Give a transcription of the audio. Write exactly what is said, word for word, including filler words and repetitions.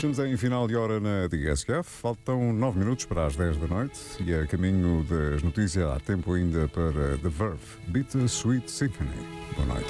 Temptations em final de hora na D S F. Faltam nove minutos para as dez da noite e a caminho das notícias há tempo ainda para The Verve, Bittersweet Symphony. Boa noite.